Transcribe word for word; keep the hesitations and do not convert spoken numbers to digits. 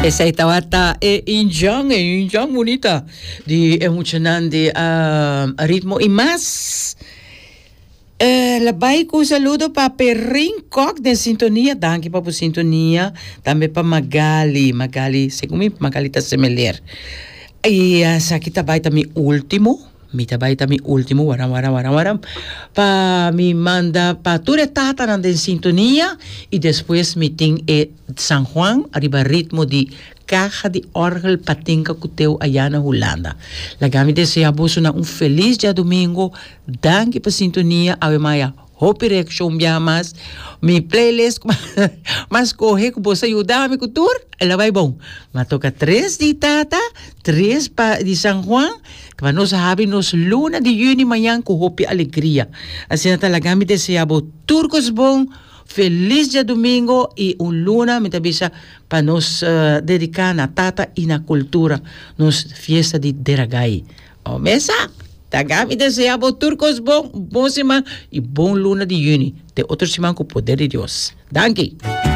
Essa estava é injang, é injang bonita, de emocionante uh, ritmo e mais uh, labai ko saludo para Perrin Cock de sintonia, danke pa po sintonia, também para Magali, Magali, segundo Magali tá semelher. E uh, sa kita vai também último. Mi tabay mi último, waram, waram, waram, waram, pa mi manda pa ture tata na den sintonia e depois mi ting e San Juan, arriba ritmo di caja de orgel patinca cuteu allá na Holanda. Lagami deseamos na um feliz dia domingo, danke pa sintonia, ave maia, hope reaction mas mi playlist mas corre que você ajudar me cultura ela vai bom mas toca três de tata três pa de San Juan que nós sabemos nos luna de junho manhã com hope alegria assim talaga me desejamos turcos bom feliz dia domingo e um luna me tabisa para nos uh, dedicar na tata e na cultura nos fiesta de Deragay o mesa Tagami desejamos turcos bom, bom semana e bom luna de junho. De outro semana com o poder de Deus. Danke.